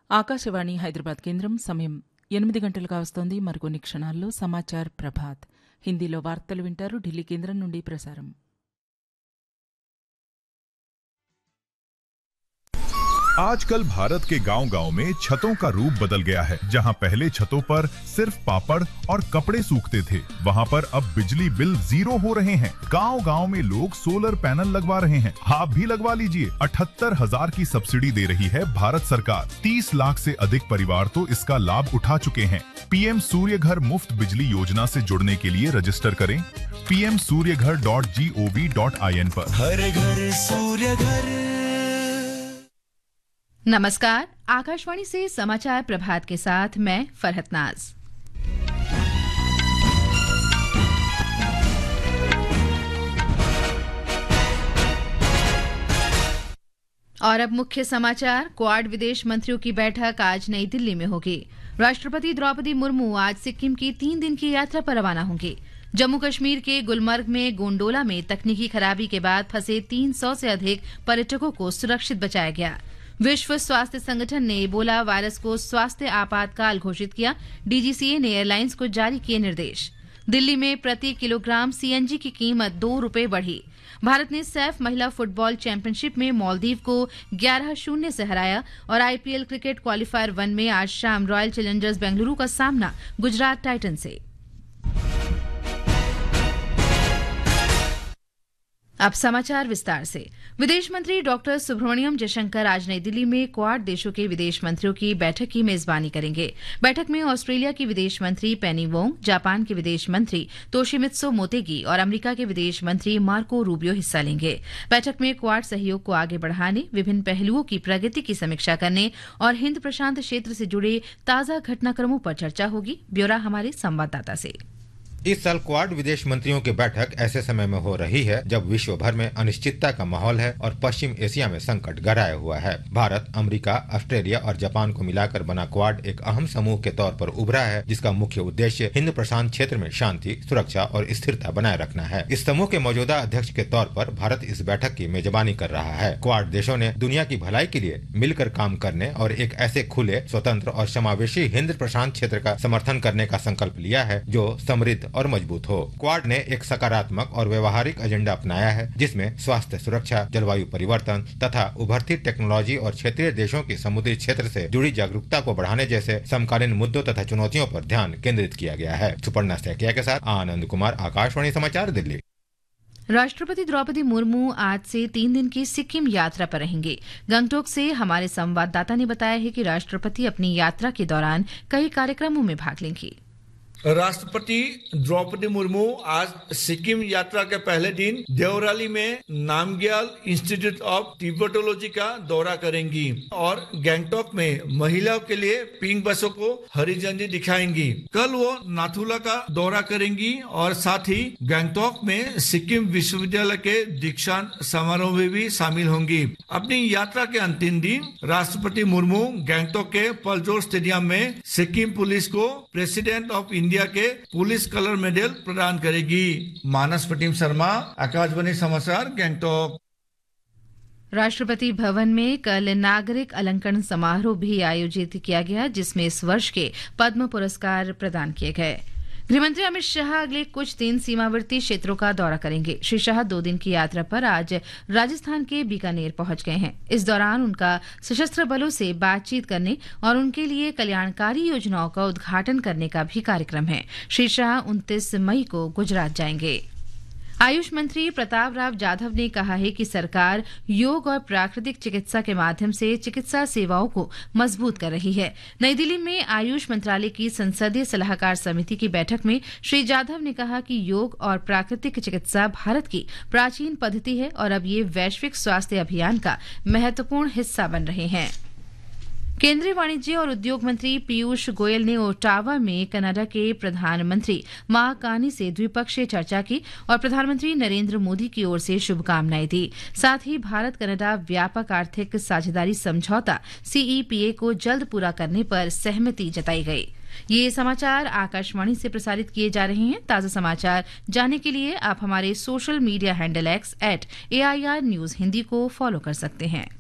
ఆకాశవాణి హైదరాబాద్ కేంద్రం సమయం 8 గంటలుగా వస్తోంది. మరికొన్ని క్షణాల్లో సమాచార్ ప్రభాత్ హిందీలో వార్తలు వింటారు. ఢిల్లీ కేంద్రం నుండి ప్రసారం. आजकल भारत के गांव-गांव में छतों का रूप बदल गया है। जहां पहले छतों पर सिर्फ पापड़ और कपड़े सूखते थे, वहां पर अब बिजली बिल 0 हो रहे हैं। गांव-गांव में लोग सोलर पैनल लगवा रहे हैं। आप भी लगवा लीजिए। 78,000 की सब्सिडी दे रही है भारत सरकार। 30 लाख से अधिक परिवार तो इसका लाभ उठा चुके हैं। पीएम सूर्य घर मुफ्त बिजली योजना से जुड़ने के लिए रजिस्टर करें pmsuryaghar.gov.in पर। हर घर सूर्य घर। नमस्कार, आकाशवाणी से समाचार प्रभात के साथ मैं फरहत नाज। और अब मुख्य समाचार। क्वाड विदेश मंत्रियों की बैठक आज नई दिल्ली में होगी। राष्ट्रपति द्रौपदी मुर्मू आज सिक्किम की 3 दिन की यात्रा पर रवाना होंगी। जम्मू कश्मीर के गुलमर्ग में गोंडोला में तकनीकी खराबी के बाद फंसे 300 से अधिक पर्यटकों को सुरक्षित बचाया गया। विश्व स्वास्थ्य संगठन ने इबोला वायरस को स्वास्थ्य आपातकाल घोषित किया। डीजीसीए ने एयरलाइंस को जारी किए निर्देश। दिल्ली में प्रति किलोग्राम सीएनजी की कीमत 2 रुपये बढ़ी। भारत ने सैफ महिला फुटबॉल चैंपियनशिप में मालदीव को 11-0 से हराया। और आईपीएल क्रिकेट क्वालीफायर 1 में आज शाम रॉयल चैलेंजर्स बेंगलुरु का सामना गुजरात टाइटन से। अब समाचार विस्तार से। विदेश मंत्री डॉक्टर सुब्रमण्यम जयशंकर आज नई दिल्ली में क्वाड देशों के विदेश मंत्रियों की बैठक की मेजबानी करेंगे। बैठक में ऑस्ट्रेलिया की विदेश मंत्री पेनी वोंग, जापान के विदेश मंत्री तोशिमित्सु मोतेगी और अमेरिका के विदेश मंत्री मार्को रूबियो हिस्सा लेंगे। बैठक में क्वाड सहयोग को आगे बढ़ाने, विभिन्न पहलुओं की प्रगति की समीक्षा करने और हिंद प्रशांत क्षेत्र से जुड़े ताजा घटनाक्रमों पर चर्चा होगी। ब्यौरा हमारे संवाददाता से। इस साल क्वाड विदेश मंत्रियों की बैठक ऐसे समय में हो रही है जब विश्व भर में अनिश्चितता का माहौल है और पश्चिम एशिया में संकट गहराया हुआ है। भारत, अमेरिका, ऑस्ट्रेलिया और जापान को मिलाकर बना क्वाड एक अहम समूह के तौर पर उभरा है, जिसका मुख्य उद्देश्य हिंद प्रशांत क्षेत्र में शांति, सुरक्षा और स्थिरता बनाए रखना है। इस समूह के मौजूदा अध्यक्ष के तौर पर भारत इस बैठक की मेजबानी कर रहा है। क्वाड देशों ने दुनिया की भलाई के लिए मिलकर काम करने और एक ऐसे खुले, स्वतंत्र और समावेशी हिंद प्रशांत क्षेत्र का समर्थन करने का संकल्प लिया है जो समृद्ध और मजबूत हो। क्वाड ने एक सकारात्मक और व्यवहारिक एजेंडा अपनाया है, जिसमें स्वास्थ्य सुरक्षा, जलवायु परिवर्तन तथा उभरती टेक्नोलॉजी और क्षेत्रीय देशों की समुद्री क्षेत्र से जुड़ी जागरूकता को बढ़ाने जैसे समकालीन मुद्दों तथा चुनौतियों पर ध्यान केंद्रित किया गया है। सुपर्णा सैकिया के साथ आनंद कुमार, आकाशवाणी समाचार, दिल्ली। राष्ट्रपति द्रौपदी मुर्मू आज से 3 दिन की सिक्किम यात्रा पर रहेंगे। गंगटोक से हमारे संवाददाता ने बताया है कि राष्ट्रपति अपनी यात्रा के दौरान कई कार्यक्रमों में भाग लेंगे। राष्ट्रपति द्रौपदी मुर्मू आज सिक्किम यात्रा के पहले दिन देवराली में नामग्याल इंस्टीट्यूट ऑफ टिबेटोलॉजी का दौरा करेंगी और गैंगटॉक में महिलाओं के लिए पिंक बसों को हरी झंडी दिखाएंगी। कल वो नाथुला का दौरा करेंगी और साथ ही गैंगटॉक में सिक्किम विश्वविद्यालय के दीक्षांत समारोह में भी शामिल होंगी। अपनी यात्रा के अंतिम दिन राष्ट्रपति मुर्मू गैंगटॉक के पलजोर स्टेडियम में सिक्किम पुलिस को प्रेसिडेंट ऑफ इंडिया के पुलिस कलर मेडल प्रदान करेगी। मानस पटिम शर्मा, आकाशवाणी समाचार, गैंगटॉक। राष्ट्रपति भवन में कल नागरिक अलंकरण समारोह भी आयोजित किया गया, जिसमें इस वर्ष के पद्म पुरस्कार प्रदान किए गए। गृहमंत्री अमित शाह अगले कुछ दिन सीमावर्ती क्षेत्रों का दौरा करेंगे। श्री शाह 2 दिन की यात्रा पर आज राजस्थान के बीकानेर पहुंच गए हैं। इस दौरान उनका सशस्त्र बलों से बातचीत करने और उनके लिए कल्याणकारी योजनाओं का उद्घाटन करने का भी कार्यक्रम है। श्री शाह 29 मई को गुजरात जाएंगे। आयुष मंत्री प्रताप राव जाधव ने कहा है कि सरकार योग और प्राकृतिक चिकित्सा के माध्यम से चिकित्सा सेवाओं को मजबूत कर रही है। नई दिल्ली में आयुष मंत्रालय की संसदीय सलाहकार समिति की बैठक में श्री जाधव ने कहा कि योग और प्राकृतिक चिकित्सा भारत की प्राचीन पद्धति है और अब ये वैश्विक स्वास्थ्य अभियान का महत्वपूर्ण हिस्सा बन रहे हैं। केंद्रीय वाणिज्य और उद्योग मंत्री पीयूष गोयल ने ओटावा में कनाडा के प्रधानमंत्री मार्क कार्नी से द्विपक्षीय चर्चा की और प्रधानमंत्री नरेंद्र मोदी की ओर से शुभकामनाएं दी। साथ ही भारत कनाडा व्यापक आर्थिक साझेदारी समझौता सीईपीए को जल्द पूरा करने पर सहमति जताई गई। ये समाचार आकाशवाणी से प्रसारित किए जा रहे हैं। ताजा समाचार जानने के लिए आप हमारे social media handle X @AIR News Hindi को फॉलो कर सकते हैं।